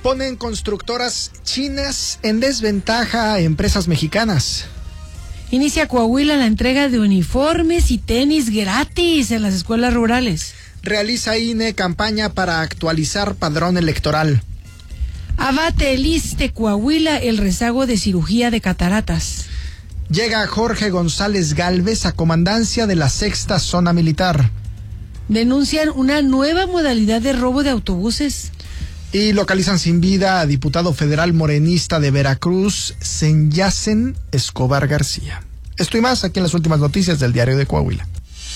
Ponen constructoras chinas en desventaja a empresas mexicanas. Inicia Coahuila la entrega de uniformes y tenis gratis en las escuelas rurales. Realiza INE campaña para actualizar padrón electoral. Abate el ISSSTE Coahuila el rezago de cirugía de cataratas. Llega Jorge González Gálvez a comandancia de la 6ª Zona Militar. Denuncian una nueva modalidad de robo de autobuses. Y localizan sin vida a diputado federal morenista de Veracruz, Senyacen Escobar García. Esto y más aquí en las últimas noticias del Diario de Coahuila.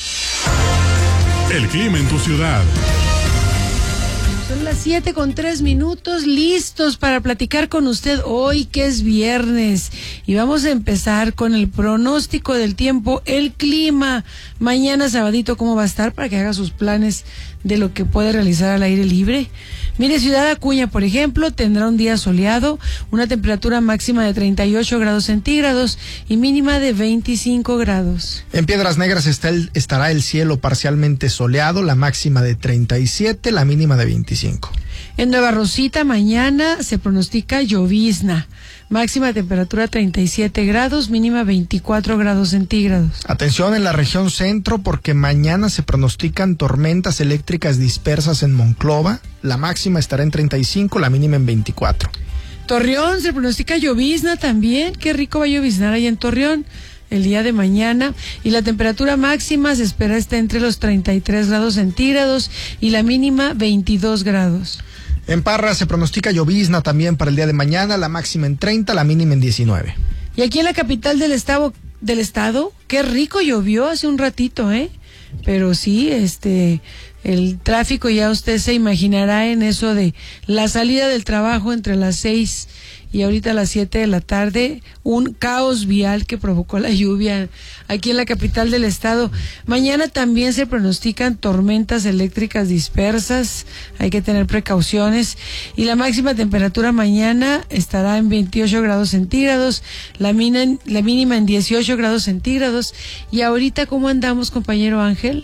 El clima en tu ciudad. Son las 7:03, listos para platicar con usted hoy que es viernes. Y vamos a empezar con el pronóstico del tiempo, el clima. Mañana sabadito, ¿cómo va a estar? Para que haga sus planes de lo que puede realizar al aire libre. Mire, Ciudad Acuña, por ejemplo, tendrá un día soleado, una temperatura máxima de 38 grados centígrados y mínima de 25 grados. En Piedras Negras estará el cielo parcialmente soleado, la máxima de 37, la mínima de 25. En Nueva Rosita mañana se pronostica llovizna, máxima temperatura 37 grados, mínima 24 grados centígrados. Atención en la región centro porque mañana se pronostican tormentas eléctricas dispersas en Monclova, la máxima estará en 35, la mínima en 24. Torreón se pronostica llovizna también, qué rico va a lloviznar ahí en Torreón el día de mañana, y la temperatura máxima se espera esté entre los 33 grados centígrados y la mínima 22 grados. En Parra se pronostica llovizna también para el día de mañana, la máxima en 30, la mínima en 19. Y aquí en la capital del estado, qué rico llovió hace un ratito, pero sí, el tráfico ya usted se imaginará en eso de la salida del trabajo entre las 6 y ahorita a las 7 de la tarde, un caos vial que provocó la lluvia aquí en la capital del estado. Mañana también se pronostican tormentas eléctricas dispersas, hay que tener precauciones, y la máxima temperatura mañana estará en 28 grados centígrados, la mínima en 18 grados centígrados, y ahorita ¿cómo andamos, compañero Ángel?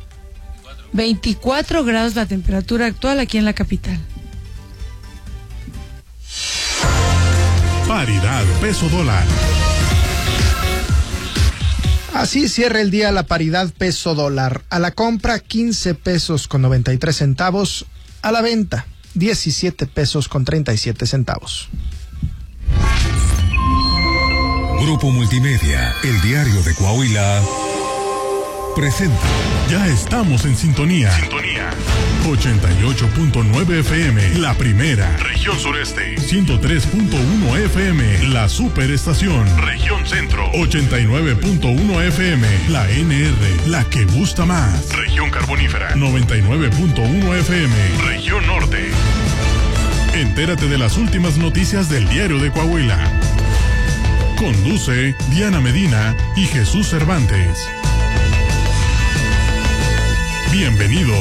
24 grados la temperatura actual aquí en la capital. Paridad peso-dólar. Así cierra el día la paridad peso-dólar. A la compra 15 pesos con 93 centavos. A la venta 17 pesos con 37 centavos. Grupo Multimedia, el Diario de Coahuila, presenta. Ya estamos en sintonía. 88.9 FM, la primera. Región Sureste. 103.1 FM, la superestación. Región Centro. 89.1 FM, la NR, la que gusta más. Región Carbonífera. 99.1 FM, Región Norte. Entérate de las últimas noticias del Diario de Coahuila. Conduce Diana Medina y Jesús Cervantes. Bienvenidos.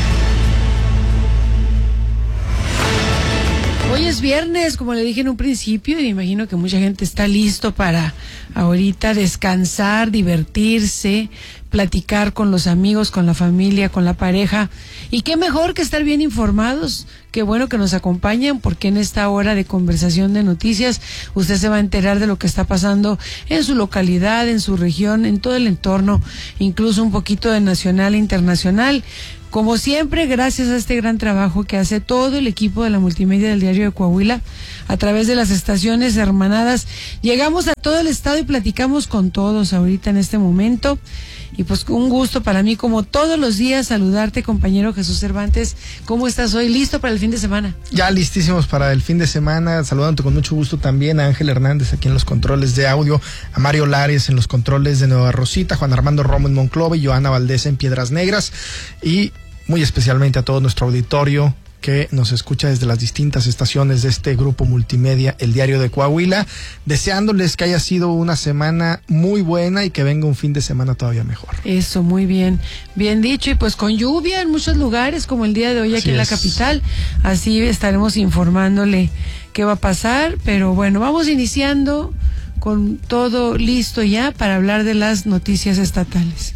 Hoy es viernes, como le dije en un principio, y me imagino que mucha gente está listo para ahorita descansar, divertirse, platicar con los amigos, con la familia, con la pareja. Y qué mejor que estar bien informados. Qué bueno que nos acompañan, porque en esta hora de conversación de noticias usted se va a enterar de lo que está pasando en su localidad, en su región, en todo el entorno, incluso un poquito de nacional e internacional. Como siempre, gracias a este gran trabajo que hace todo el equipo de la multimedia del Diario de Coahuila, a través de las estaciones hermanadas, llegamos a todo el estado y platicamos con todos ahorita en este momento. Y pues un gusto para mí, como todos los días, saludarte, compañero Jesús Cervantes. ¿Cómo estás hoy? ¿Listo para el fin de semana? Ya listísimos para el fin de semana, saludándote con mucho gusto también a Ángel Hernández aquí en los controles de audio, a Mario Lares en los controles de Nueva Rosita, Juan Armando Romo en Monclova y Joana Valdés en Piedras Negras, y muy especialmente a todo nuestro auditorio que nos escucha desde las distintas estaciones de este grupo multimedia, el Diario de Coahuila, deseándoles que haya sido una semana muy buena y que venga un fin de semana todavía mejor. Eso, muy bien, bien dicho, y pues con lluvia en muchos lugares, como el día de hoy aquí en la capital, así estaremos informándole qué va a pasar, pero bueno, vamos iniciando con todo listo ya para hablar de las noticias estatales.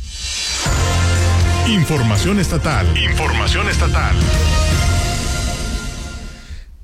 Información estatal.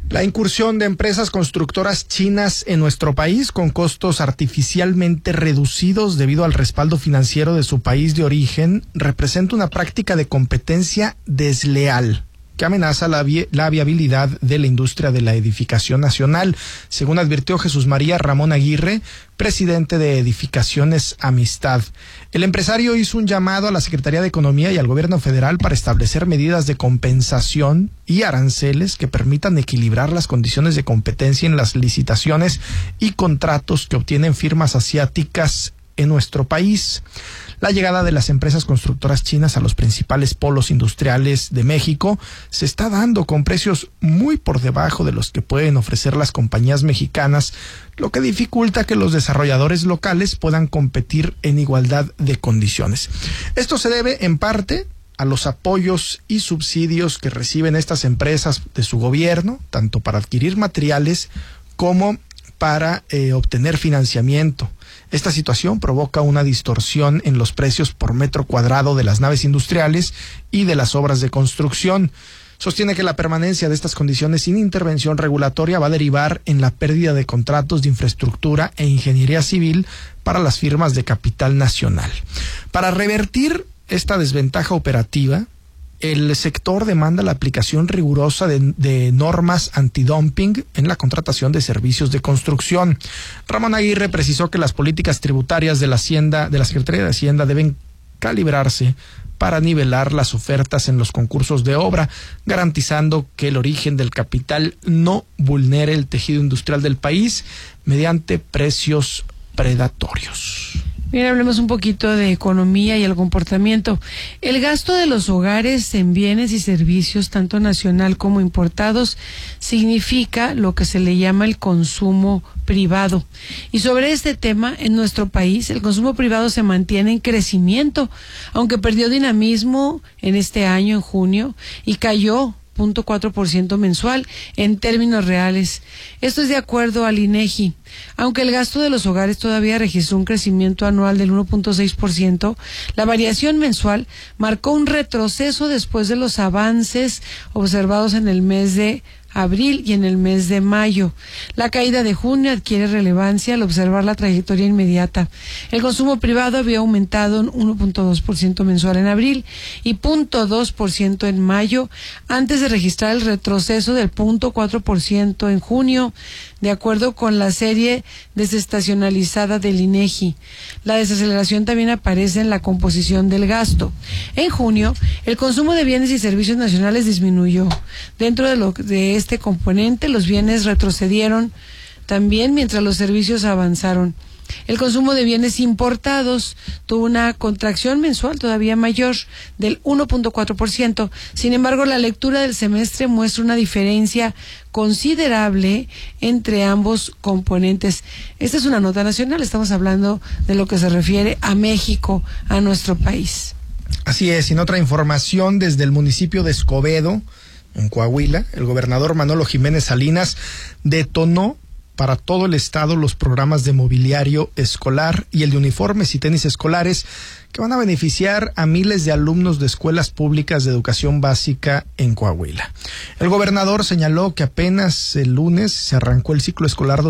La incursión de empresas constructoras chinas en nuestro país con costos artificialmente reducidos debido al respaldo financiero de su país de origen representa una práctica de competencia desleal que amenaza la viabilidad de la industria de la edificación nacional, según advirtió Jesús María Ramón Aguirre, presidente de Edificaciones Amistad. El empresario hizo un llamado a la Secretaría de Economía y al Gobierno federal para establecer medidas de compensación y aranceles que permitan equilibrar las condiciones de competencia en las licitaciones y contratos que obtienen firmas asiáticas en nuestro país. La llegada de las empresas constructoras chinas a los principales polos industriales de México se está dando con precios muy por debajo de los que pueden ofrecer las compañías mexicanas, lo que dificulta que los desarrolladores locales puedan competir en igualdad de condiciones. Esto se debe en parte a los apoyos y subsidios que reciben estas empresas de su gobierno, tanto para adquirir materiales como para obtener financiamiento. Esta situación provoca una distorsión en los precios por metro cuadrado de las naves industriales y de las obras de construcción. Sostiene que la permanencia de estas condiciones sin intervención regulatoria va a derivar en la pérdida de contratos de infraestructura e ingeniería civil para las firmas de capital nacional. Para revertir esta desventaja operativa, el sector demanda la aplicación rigurosa de normas antidumping en la contratación de servicios de construcción. Ramón Aguirre precisó que las políticas tributarias de la Secretaría de Hacienda deben calibrarse para nivelar las ofertas en los concursos de obra, garantizando que el origen del capital no vulnere el tejido industrial del país mediante precios predatorios. Mira, hablemos un poquito de economía y el comportamiento. El gasto de los hogares en bienes y servicios, tanto nacional como importados, significa lo que se le llama el consumo privado. Y sobre este tema, en nuestro país, el consumo privado se mantiene en crecimiento, aunque perdió dinamismo en este año, en junio, y cayó 0.4% mensual en términos reales. Esto es de acuerdo al INEGI. Aunque el gasto de los hogares todavía registró un crecimiento anual del 1.6%, la variación mensual marcó un retroceso después de los avances observados en el mes de abril y en el mes de mayo. La caída de junio adquiere relevancia al observar la trayectoria inmediata. El consumo privado había aumentado en 1.2% mensual en abril y 0.2% en mayo, antes de registrar el retroceso del 0.4% en junio, de acuerdo con la serie desestacionalizada del INEGI. La desaceleración también aparece en la composición del gasto. En junio, el consumo de bienes y servicios nacionales disminuyó. Dentro de este componente, los bienes retrocedieron también, mientras los servicios avanzaron. El consumo de bienes importados tuvo una contracción mensual todavía mayor del 1.4%. Sin embargo, la lectura del semestre muestra una diferencia considerable entre ambos componentes. Esta es una nota nacional, estamos hablando de lo que se refiere a México, a nuestro país. Así es, en otra información, desde el municipio de Escobedo, en Coahuila, el gobernador Manolo Jiménez Salinas detonó para todo el estado los programas de mobiliario escolar y el de uniformes y tenis escolares que van a beneficiar a miles de alumnos de escuelas públicas de educación básica en Coahuila. El gobernador señaló que apenas el lunes se arrancó el ciclo escolar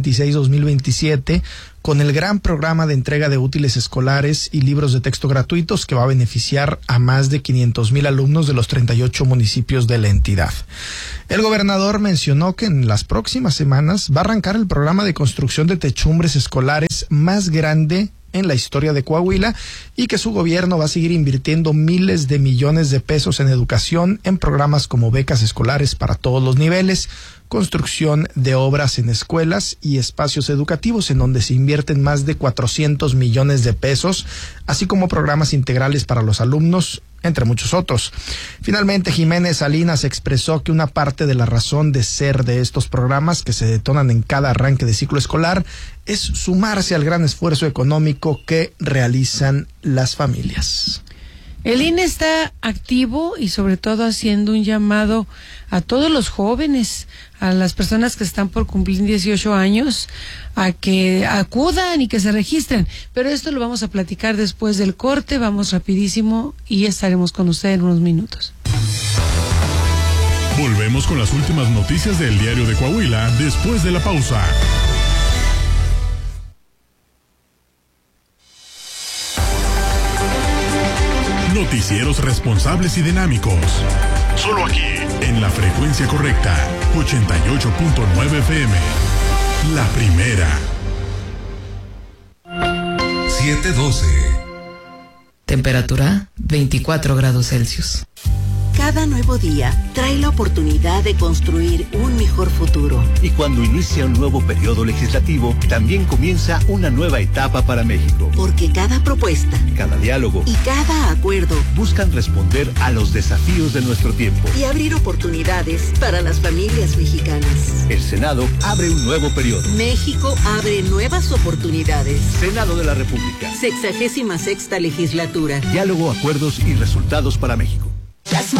2026-2027 con el gran programa de entrega de útiles escolares y libros de texto gratuitos que va a beneficiar a más de 500,000 alumnos de los 38 municipios de la entidad. El gobernador mencionó que en las próximas semanas va a arrancar el programa de construcción de techumbres escolares más grande en la historia de Coahuila y que su gobierno va a seguir invirtiendo miles de millones de pesos en educación en programas como becas escolares para todos los niveles, construcción de obras en escuelas y espacios educativos en donde se invierten más de 400 millones de pesos, así como programas integrales para los alumnos, entre muchos otros. Finalmente, Jiménez Salinas expresó que una parte de la razón de ser de estos programas que se detonan en cada arranque de ciclo escolar es sumarse al gran esfuerzo económico que realizan las familias. El INE está activo y sobre todo haciendo un llamado a todos los jóvenes, a las personas que están por cumplir 18 años, a que acudan y que se registren. Pero esto lo vamos a platicar después del corte, vamos rapidísimo y estaremos con usted en unos minutos. Volvemos con las últimas noticias del Diario de Coahuila después de la pausa. Noticieros responsables y dinámicos. Solo aquí, en la frecuencia correcta, 88.9 FM. La primera. 7:12. Temperatura 24 grados Celsius. Cada nuevo día trae la oportunidad de construir un mejor futuro. Y cuando inicia un nuevo periodo legislativo, también comienza una nueva etapa para México. Porque cada propuesta, cada diálogo y cada acuerdo buscan responder a los desafíos de nuestro tiempo y abrir oportunidades para las familias mexicanas. El Senado abre un nuevo periodo. México abre nuevas oportunidades. Senado de la República. 66ª legislatura. Diálogo, acuerdos y resultados para México.